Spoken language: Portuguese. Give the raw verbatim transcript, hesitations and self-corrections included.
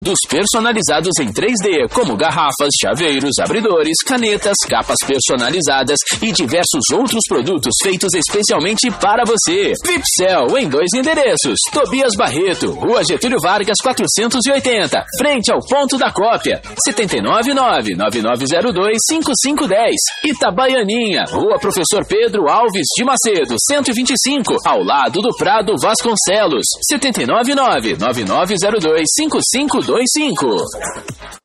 Dos personalizados em três D, como garrafas, chaveiros, abridores, canetas, capas personalizadas e diversos outros produtos feitos especialmente para você. Vipcel em dois endereços. Tobias Barreto, Rua Getúlio Vargas quatrocentos e oitenta, frente ao ponto da cópia. sete nove nove, nove nove zero dois, cinco cinco um zero. Itabaianinha, Rua Professor Pedro Alves de Macedo, cento e vinte e cinco, ao lado do Prado Vasconcelos. sete nove nove, nove nove zero dois, cinco cinco dois cinco.